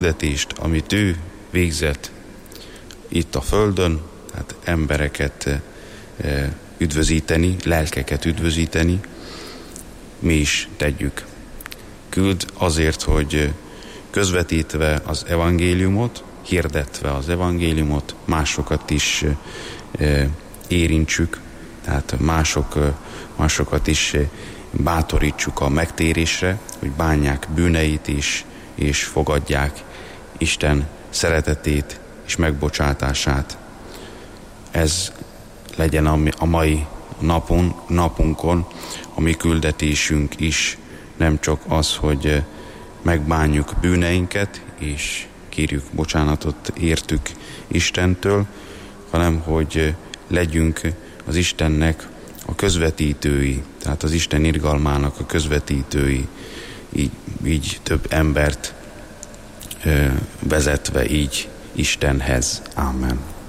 küldetést, amit ő végzett itt a földön, tehát embereket üdvözíteni, lelkeket üdvözíteni, mi is tegyük. Küld azért, hogy közvetítve az evangéliumot, hirdetve az evangéliumot, másokat is érintsük, tehát másokat is bátorítsuk a megtérésre, hogy bánják bűneit is, és fogadják Isten szeretetét és megbocsátását. Ez legyen a mai napunkon, a mi küldetésünk is, nem csak az, hogy megbánjuk bűneinket, és kérjük bocsánatot értük Istentől, hanem hogy legyünk az Istennek a közvetítői, tehát az Isten irgalmának a közvetítői, így több embert vezetve így Istenhez. Amen.